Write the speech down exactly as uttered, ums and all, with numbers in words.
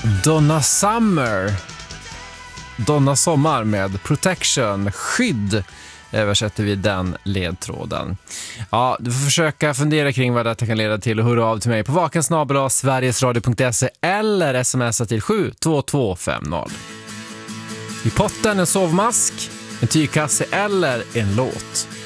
Donna Summer. Donna Sommar med Protection, skydd, översätter vi den ledtråden. Ja, du får försöka fundera kring vad detta kan leda till och hurra av till mig på vaken snabel-a sverigesradio punkt se eller smsa till sju två två fem noll. I potten en sovmask, en tygkasse eller en låt.